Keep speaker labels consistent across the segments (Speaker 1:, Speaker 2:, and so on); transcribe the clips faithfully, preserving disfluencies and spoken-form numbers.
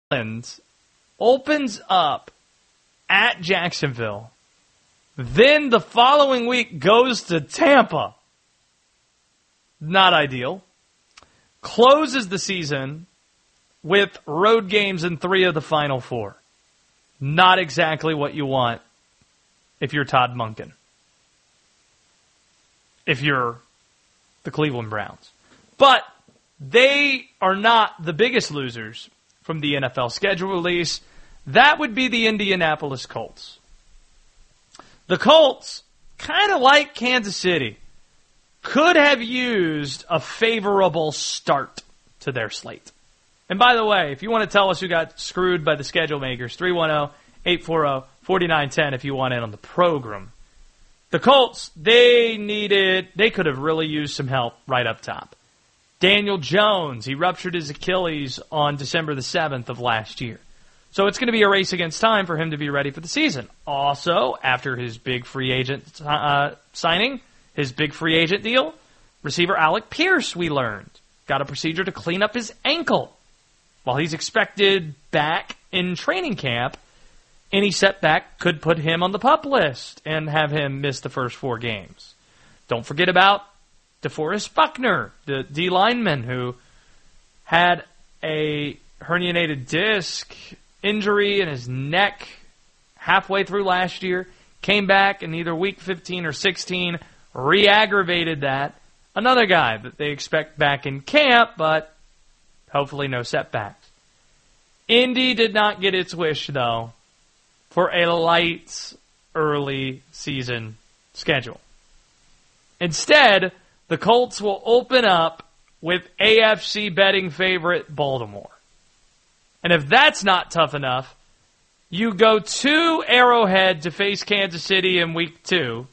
Speaker 1: Orleans opens up at Jacksonville, then the following week goes to Tampa. Not ideal. Closes the season with road games in three of the final four. Not exactly what you want if you're Todd Monken. If you're the Cleveland Browns. But they are not the biggest losers from the N F L schedule release. That would be the Indianapolis Colts. The Colts, kind of like Kansas City, could have used a favorable start to their slate. And by the way, if you want to tell us who got screwed by the schedule makers, three one zero, eight four zero, four nine one zero if you want in on the program. The Colts, they needed, they could have really used some help right up top. Daniel Jones, he ruptured his Achilles on December the seventh of last year. So it's going to be a race against time for him to be ready for the season. Also, after his big free agent uh, signing, his big free agent deal, receiver Alec Pierce, we learned, got a procedure to clean up his ankle. While he's expected back in training camp, any setback could put him on the PUP list and have him miss the first four games. Don't forget about DeForest Buckner, the D lineman who had a herniated disc injury in his neck halfway through last year, came back in either week fifteen or sixteen, re-aggravated that. Another guy that they expect back in camp, but hopefully no setbacks. Indy did not get its wish, though, for a light early season schedule. Instead, the Colts will open up with A F C betting favorite Baltimore. And if that's not tough enough, you go to Arrowhead to face Kansas City in week two.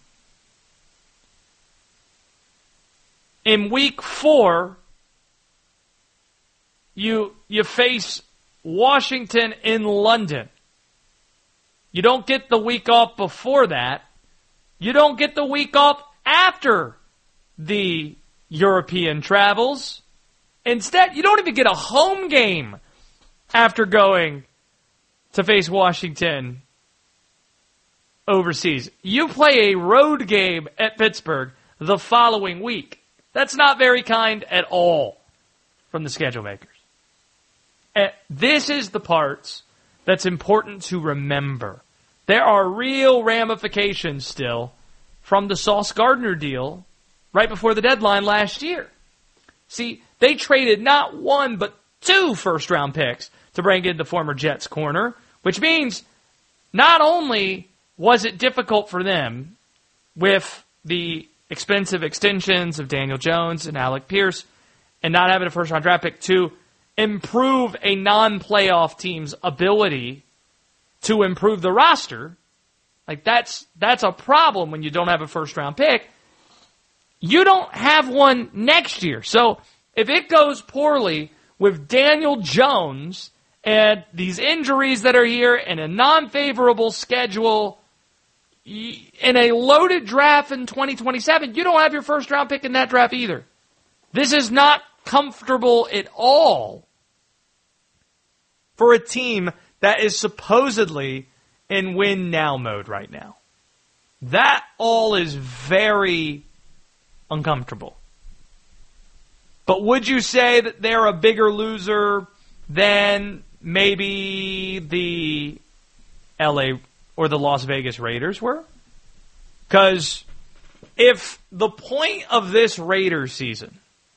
Speaker 1: In week four, you you face Washington in London. You don't get the week off before that. You don't get the week off after the European travels. Instead, you don't even get a home game after going to face Washington overseas. You play a road game at Pittsburgh the following week. That's not very kind at all from the schedule makers. And this is the parts that's important to remember. There are real ramifications still from the Sauce Gardner deal right before the deadline last year. See, they traded not one but two first-round picks to bring in the former Jets corner, which means not only was it difficult for them with the expensive extensions of Daniel Jones and Alec Pierce and not having a first-round draft pick to improve a non-playoff team's ability to improve the roster. Like, that's that's a problem when you don't have a first-round pick. You don't have one next year. So if it goes poorly with Daniel Jones and these injuries that are here and a non-favorable schedule in a loaded draft in twenty twenty-seven, you don't have your first-round pick in that draft either. This is not comfortable at all for a team that is supposedly in win-now mode right now. That all is very uncomfortable. But would you say that they're a bigger loser than maybe the L A or the Las Vegas Raiders were? Because if the point of this Raiders season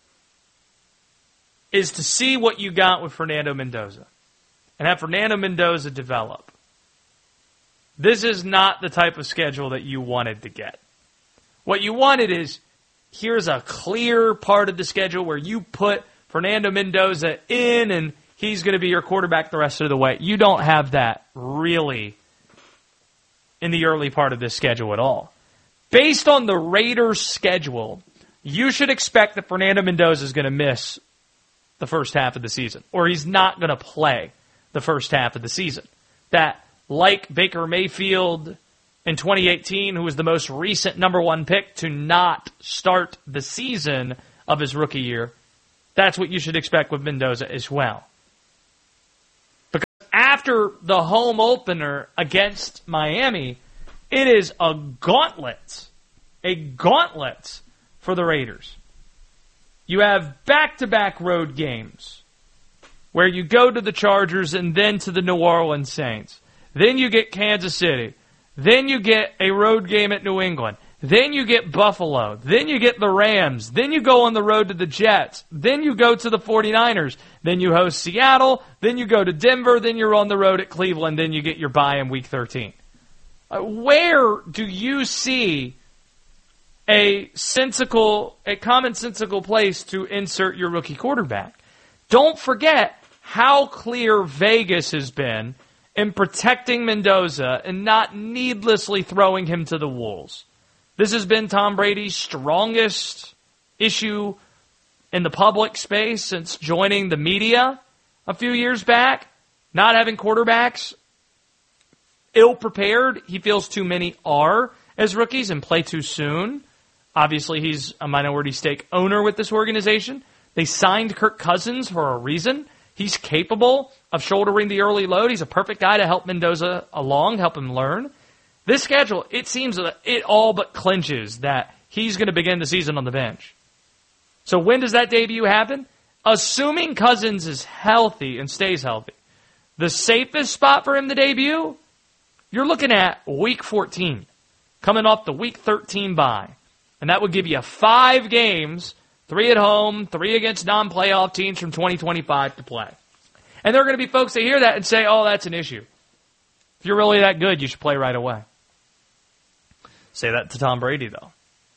Speaker 1: is to see what you got with Fernando Mendoza and have Fernando Mendoza develop, this is not the type of schedule that you wanted to get. What you wanted is, here's a clear part of the schedule where you put Fernando Mendoza in and he's going to be your quarterback the rest of the way. You don't have that really in the early part of this schedule at all. Based on the Raiders' schedule, you should expect that Fernando Mendoza is going to miss the first half of the season, or he's not going to play the first half of the season. That, like Baker Mayfield in twenty eighteen, who was the most recent number one pick to not start the season of his rookie year, that's what you should expect with Mendoza as well. after the home opener against Miami, it is a gauntlet, a gauntlet for the Raiders. You have back-to-back road games where you go to the Chargers and then to the New Orleans Saints. Then you get Kansas City. Then you get a road game at New England. Then you get Buffalo. Then you get the Rams. Then you go on the road to the Jets. Then you go to the 49ers. Then you host Seattle. Then you go to Denver. Then you're on the road at Cleveland. Then you get your bye in Week thirteen. Uh, where do you see a sensical, a commonsensical place to insert your rookie quarterback? Don't forget how clear Vegas has been in protecting Mendoza and not needlessly throwing him to the wolves. This has been Tom Brady's strongest issue in the public space since joining the media a few years back. Not having quarterbacks ill-prepared. He feels too many are as rookies and play too soon. Obviously, he's a minority stake owner with this organization. They signed Kirk Cousins for a reason. He's capable of shouldering the early load. He's a perfect guy to help Mendoza along, help him learn. This schedule, it seems that it all but clinches that he's going to begin the season on the bench. So when does that debut happen? Assuming Cousins is healthy and stays healthy, the safest spot for him to debut, you're looking at Week fourteen, coming off the Week thirteen bye. And that would give you five games, three at home, three against non-playoff teams from twenty twenty-five to play. And there are going to be folks that hear that and say, oh, that's an issue. If you're really that good, you should play right away. Say that to Tom Brady, though.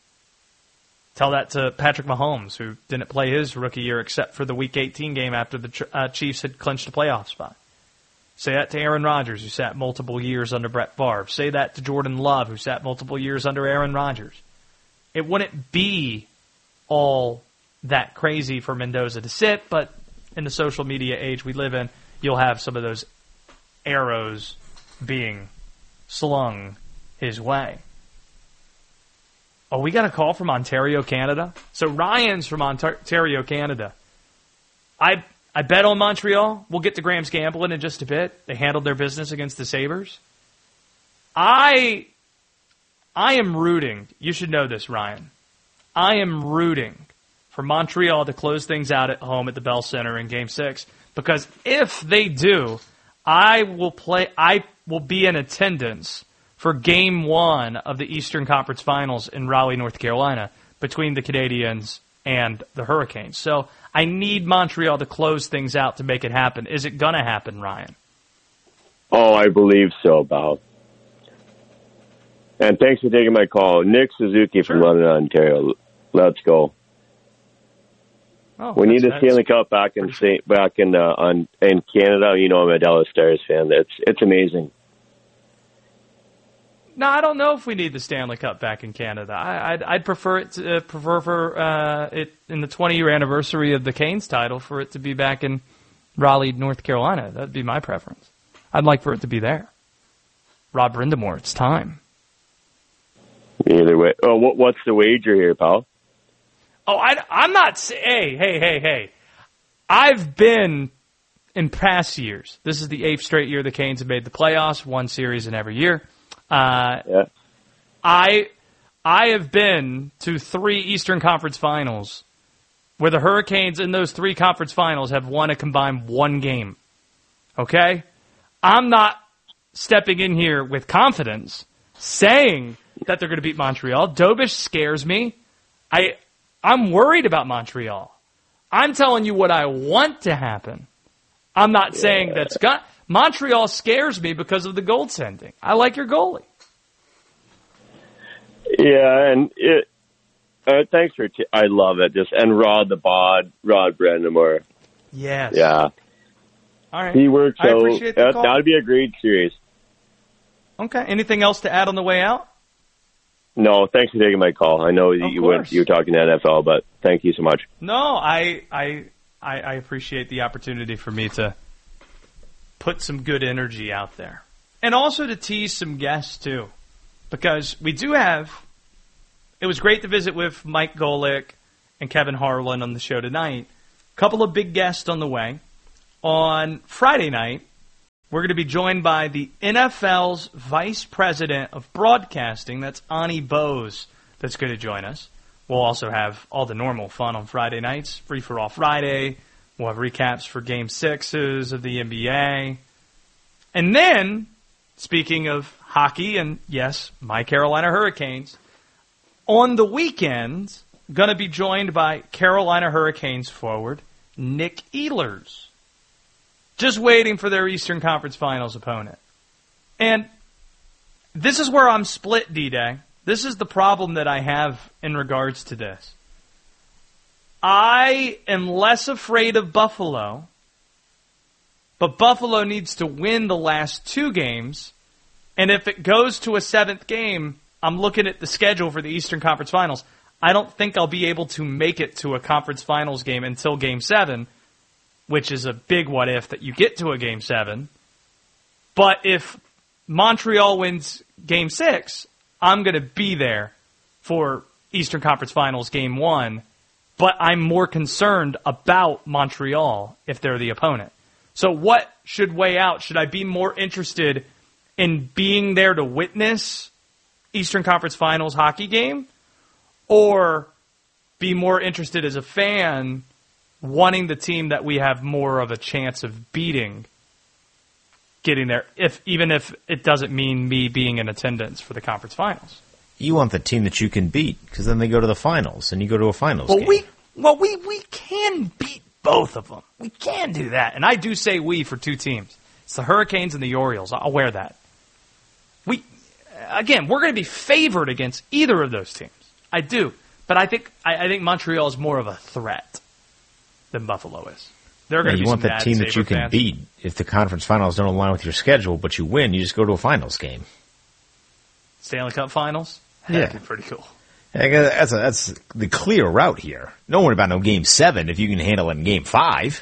Speaker 1: Tell that to Patrick Mahomes, who didn't play his rookie year except for the Week eighteen game after the uh, Chiefs had clinched a playoff spot. Say that to Aaron Rodgers, who sat multiple years under Brett Favre. Say that to Jordan Love, who sat multiple years under Aaron Rodgers. It wouldn't be all that crazy for Mendoza to sit, but in the social media age we live in, you'll have some of those arrows being slung his way. Oh, we got a call from Ontario, Canada. So Ryan's from Ontario, Canada. I I bet on Montreal. We'll get to Graham's Gambling in just a bit. They handled their business against the Sabres. I I am rooting. You should know this, Ryan. I am rooting for Montreal to close things out at home at the Bell Center in Game Six, because if they do, I will play. I will be in attendance for Game One of the Eastern Conference Finals in Raleigh, North Carolina, between the Canadiens and the Hurricanes. So I need Montreal to close things out to make it happen. Is it going to happen, Ryan?
Speaker 2: Oh, I believe so, Bob. And thanks for taking my call. Nick Suzuki
Speaker 1: Sure.
Speaker 2: from London, Ontario. Let's go.
Speaker 1: Oh,
Speaker 2: we need a
Speaker 1: that's,
Speaker 2: Stanley Cup back in back in uh, on in Canada. You know, I'm a Dallas Stars fan. It's it's amazing.
Speaker 1: No, I don't know if we need the Stanley Cup back in Canada. I, I'd, I'd prefer it to, uh, prefer for uh, it in the twenty-year anniversary of the Canes title for it to be back in Raleigh, North Carolina. That'd be my preference. I'd like for it to be there. Rob Brindamore, it's time.
Speaker 2: Either way. Oh, what, what's the wager here, pal?
Speaker 1: Oh, I, I'm not. Hey, hey, hey, hey. I've been in past years. This is the eighth straight year the Canes have made the playoffs, one series in every year. Uh,
Speaker 2: yeah.
Speaker 1: I I have been to three Eastern Conference Finals where the Hurricanes in those three conference finals have won a combined one game. Okay? I'm not stepping in here with confidence saying that they're going to beat Montreal. Dobish scares me. I, I'm worried about Montreal. I'm telling you what I want to happen. I'm not yeah. saying that's got... Montreal scares me because of the goaltending. I like your goalie.
Speaker 2: Yeah, and it. Uh, thanks for. T- I love it. Just and Rod the Bod, Rod Brindamore.
Speaker 1: Yes.
Speaker 2: Yeah.
Speaker 1: All right.
Speaker 2: He works
Speaker 1: I
Speaker 2: out.
Speaker 1: appreciate the
Speaker 2: that,
Speaker 1: call.
Speaker 2: That'd be a great series.
Speaker 1: Okay. Anything else to add on the way out?
Speaker 2: No, thanks for taking my call. I know
Speaker 1: Of
Speaker 2: you
Speaker 1: course.
Speaker 2: went. You were talking N F L, but thank you so much.
Speaker 1: No, I I I, I appreciate the opportunity for me to put some good energy out there. And also to tease some guests, too. Because we do have... It was great to visit with Mike Golick and Kevin Harlan on the show tonight. A couple of big guests on the way. On Friday night, we're going to be joined by the N F L's Vice President of Broadcasting. That's Ani Bose that's going to join us. We'll also have all the normal fun on Friday nights, Free for All Friday. We'll have recaps for Game Sixes of the N B A. And then, speaking of hockey and, yes, my Carolina Hurricanes, on the weekend, going to be joined by Carolina Hurricanes forward Nick Ehlers. Just waiting for their Eastern Conference Finals opponent. And this is where I'm split, D-Day. This is the problem that I have in regards to this. I am less afraid of Buffalo, but Buffalo needs to win the last two games, and if it goes to a seventh game, I'm looking at the schedule for the Eastern Conference Finals. I don't think I'll be able to make it to a conference finals game until Game seven, which is a big what if that you get to a Game seven. But if Montreal wins Game six, I'm going to be there for Eastern Conference Finals Game one, but I'm more concerned about Montreal if they're the opponent. So what should weigh out? Should I be more interested in being there to witness Eastern Conference Finals hockey game, or be more interested as a fan wanting the team that we have more of a chance of beating getting there, if even if it doesn't mean me being in attendance for the conference finals?
Speaker 3: You want the team that you can beat, because then they go to the finals, and you go to a finals
Speaker 1: well,
Speaker 3: game.
Speaker 1: We, well, we, we can beat both of them. We can do that. And I do say we for two teams. It's the Hurricanes and the Orioles. I'll wear that. We, again, we're going to be favored against either of those teams. I do. But I think I, I think Montreal is more of a threat than Buffalo is. They're going
Speaker 3: yeah,
Speaker 1: to be
Speaker 3: you want
Speaker 1: some
Speaker 3: the
Speaker 1: mad
Speaker 3: team that you
Speaker 1: Sabre
Speaker 3: can
Speaker 1: fans.
Speaker 3: beat. If the conference finals don't align with your schedule, but you win, you just go to a finals game.
Speaker 1: Stanley Cup Finals?
Speaker 3: Yeah.
Speaker 1: That'd be pretty cool.
Speaker 3: That's, a, that's the clear route here. No one about no Game seven if you can handle it in Game five.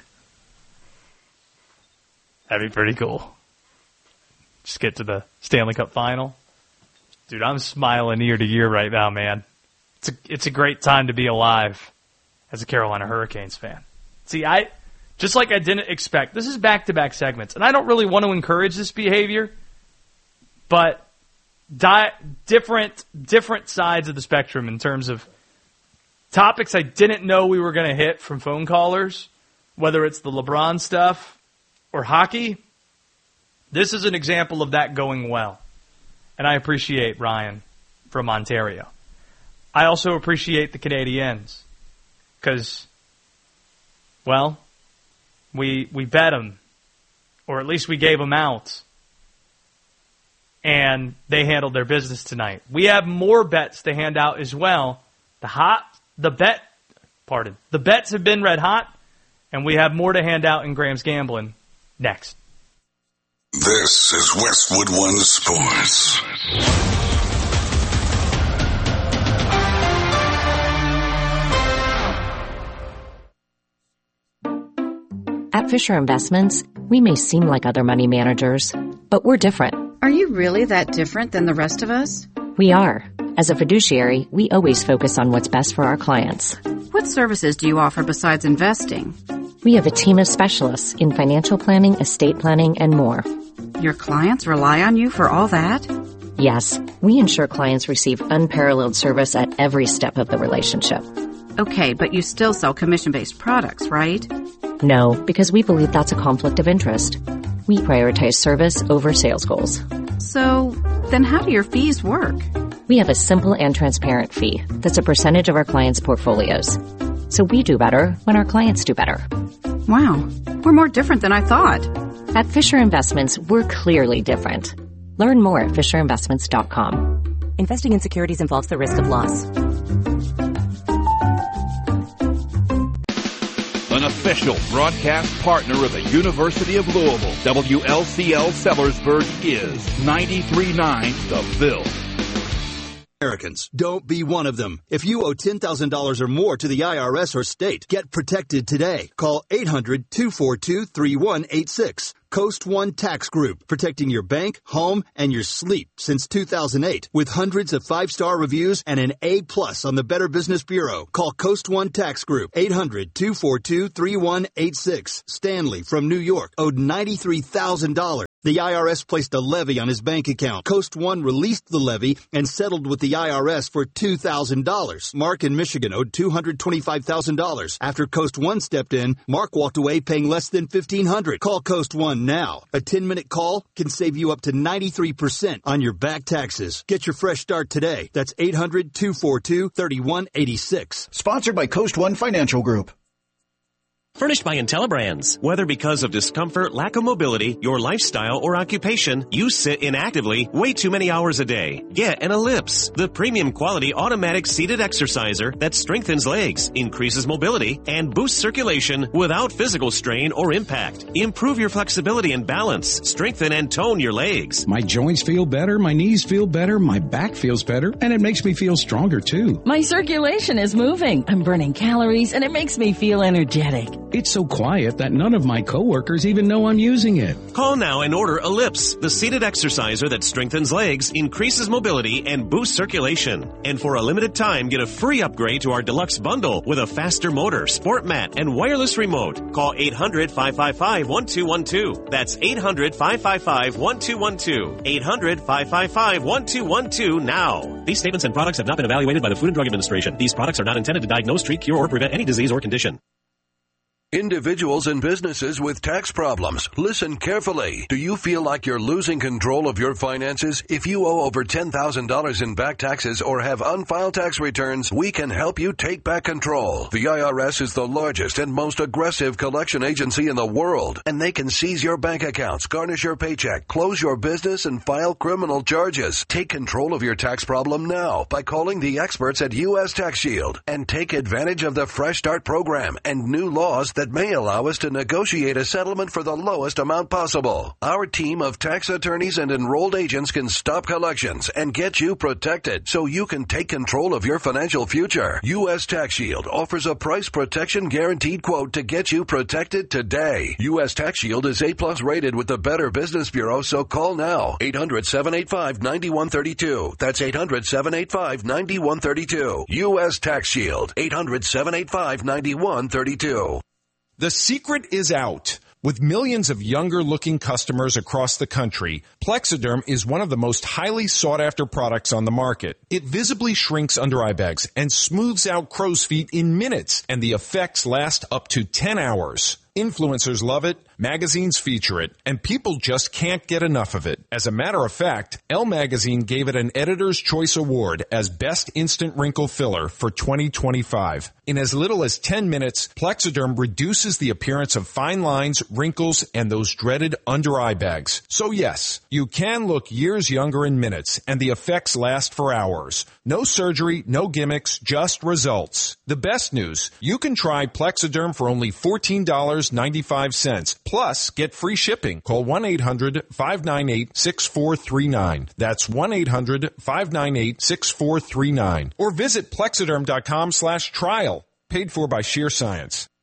Speaker 1: That'd be pretty cool. Just get to the Stanley Cup Final. Dude, I'm smiling ear to ear right now, man. It's a, it's a great time to be alive as a Carolina Hurricanes fan. See, I just like I didn't expect, this is back-to-back segments, and I don't really want to encourage this behavior, but di- different different sides of the spectrum in terms of topics I didn't know we were going to hit from phone callers, whether it's the LeBron stuff or hockey. This is an example of that going well. And I appreciate Ryan from Ontario. I also appreciate the Canadiens because, well, we we bet them, or at least we gave them out, and they handled their business tonight. We have more bets to hand out as well. The hot, the bet, pardon, the bets have been red hot, and we have more to hand out in Graham's Gambling next.
Speaker 4: This is Westwood One Sports.
Speaker 5: At Fisher Investments, we may seem like other money managers, but we're different.
Speaker 6: Are you really that different than the rest of us?
Speaker 5: We are. As a fiduciary, we always focus on what's best for our clients.
Speaker 6: What services do you offer besides investing?
Speaker 5: We have a team of specialists in financial planning, estate planning, and more.
Speaker 6: Your clients rely on you for all that?
Speaker 5: Yes, we ensure clients receive unparalleled service at every step of the relationship.
Speaker 6: Okay, but you still sell commission-based products, right?
Speaker 5: No, because we believe that's a conflict of interest. We prioritize service over sales goals.
Speaker 6: So, then how do your fees work?
Speaker 5: We have a simple and transparent fee that's a percentage of our clients' portfolios. So we do better when our clients do better.
Speaker 6: Wow, we're more different than I thought.
Speaker 5: At Fisher Investments, we're clearly different. Learn more at fisher investments dot com.
Speaker 7: Investing in securities involves the risk of loss.
Speaker 8: An official broadcast partner of the University of Louisville, W L C L Sellersburg is ninety-three point nine The Ville.
Speaker 9: Americans, don't be one of them. If you owe ten thousand dollars or more to the I R S or state, get protected today. Call eight hundred, two four two, three one eight six. Coast One Tax Group, protecting your bank, home, and your sleep since two thousand eight. With hundreds of five-star reviews and an A plus on the Better Business Bureau. Call Coast One Tax Group, eight hundred, two four two, three one eight six. Stanley from New York owed ninety-three thousand dollars. The I R S placed a levy on his bank account. Coast One released the levy and settled with the I R S for two thousand dollars. Mark in Michigan owed two hundred twenty-five thousand dollars. After Coast One stepped in, Mark walked away paying less than fifteen hundred dollars. Call Coast One now. A ten-minute call can save you up to ninety-three percent on your back taxes. Get your fresh start today. That's eight hundred, two four two, three one eight six.
Speaker 10: Sponsored by Coast One Financial Group.
Speaker 11: Furnished by IntelliBrands. Whether because of discomfort, lack of mobility, your lifestyle, or occupation, you sit inactively way too many hours a day. Get an Ellipse, the premium quality automatic seated exerciser that strengthens legs, increases mobility, and boosts circulation without physical strain or impact. Improve your flexibility and balance. Strengthen and tone your legs.
Speaker 12: My joints feel better, my knees feel better, my back feels better, and it makes me feel stronger too.
Speaker 13: My circulation is moving. I'm burning calories, and it makes me feel energetic.
Speaker 12: It's so quiet that none of my coworkers even know I'm using it.
Speaker 11: Call now and order Ellipse, the seated exerciser that strengthens legs, increases mobility, and boosts circulation. And for a limited time, get a free upgrade to our deluxe bundle with a faster motor, sport mat, and wireless remote. Call eight hundred, five five five, one two one two. That's eight hundred, five five five, one two one two. eight hundred, five five five, one two one two now. These statements and products have not been evaluated by the Food and Drug Administration. These products are not intended to diagnose, treat, cure, or prevent any disease or condition.
Speaker 14: Individuals and businesses with tax problems, listen carefully. Do you feel like you're losing control of your finances? If you owe over ten thousand dollars in back taxes or have unfiled tax returns, we can help you take back control. The I R S is the largest and most aggressive collection agency in the world, and they can seize your bank accounts, garnish your paycheck, close your business, and file criminal charges. Take control of your tax problem now by calling the experts at U S Tax Shield and take advantage of the Fresh Start program and new laws that may allow us to negotiate a settlement for the lowest amount possible. Our team of tax attorneys and enrolled agents can stop collections and get you protected so you can take control of your financial future. U S Tax Shield offers a price protection guaranteed quote to get you protected today. U S Tax Shield is A plus rated with the Better Business Bureau, so call now. eight hundred, seven eight five, nine one three two. That's eight hundred, seven eight five, nine one three two. U S Tax Shield. eight hundred, seven eight five, nine one three two.
Speaker 15: The secret is out. With millions of younger-looking customers across the country, Plexiderm is one of the most highly sought-after products on the market. It visibly shrinks under-eye bags and smooths out crow's feet in minutes, and the effects last up to ten hours. Influencers love it, magazines feature it, and people just can't get enough of it. As a matter of fact, Elle Magazine gave it an Editor's Choice Award as Best Instant Wrinkle Filler for twenty twenty-five. In as little as ten minutes, Plexiderm reduces the appearance of fine lines, wrinkles, and those dreaded under-eye bags. So yes, you can look years younger in minutes, and the effects last for hours. No surgery, no gimmicks, just results. The best news, you can try Plexiderm for only fourteen dollars and ninety-five cents. Plus, get free shipping. Call one eight hundred, five nine eight, six four three nine. That's one eight hundred, five nine eight, six four three nine. Or visit Plexiderm dot com slash trial. Paid for by Sheer Science.